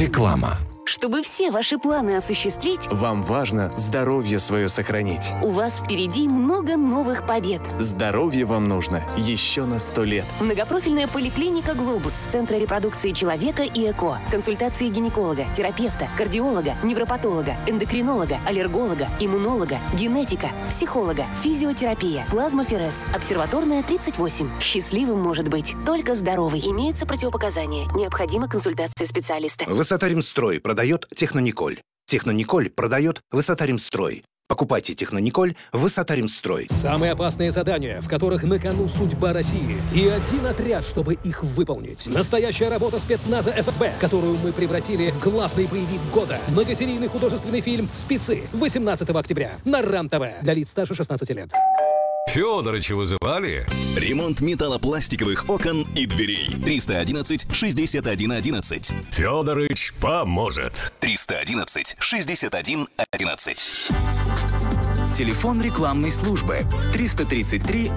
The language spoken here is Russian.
Реклама. Чтобы все ваши планы осуществить, вам важно здоровье свое сохранить. у вас впереди много новых побед. Здоровье вам нужно еще на 100 лет. Многопрофильная поликлиника «Глобус» Центра репродукции человека и ЭКО. Консультации гинеколога, терапевта, кардиолога, невропатолога, эндокринолога, аллерголога, иммунолога, генетика, психолога, физиотерапия, плазмоферез, обсерваторная 38. Счастливым может быть только здоровый. Имеются противопоказания. Необходима консультация специалиста. Высота-Ремстрой продает Технониколь. Технониколь продает Высота-Ремстрой. Покупайте Технониколь Высота-Ремстрой. Самые опасные задания, в которых на кону судьба России. И один отряд, чтобы их выполнить. Настоящая работа спецназа ФСБ, которую мы превратили в главный боевик года. Многосерийный художественный фильм «Спецы» 18 октября на РАН-ТВ. Для лиц старше 16 лет. Фёдорыча вызывали? Ремонт металлопластиковых окон и дверей. 311-61-11. Фёдорыч поможет. 311-61-11. Телефон рекламной службы 333